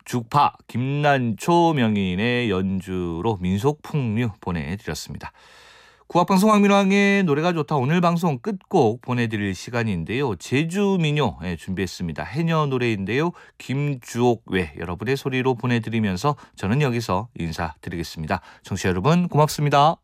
죽파 김난초 명인의 연주로 민속풍류 보내드렸습니다. 국악방송 황민왕의 노래가 좋다. 오늘 방송 끝곡 보내드릴 시간인데요. 제주민요 준비했습니다. 해녀 노래인데요. 김주옥 외 여러분의 소리로 보내드리면서 저는 여기서 인사드리겠습니다. 청취자 여러분 고맙습니다.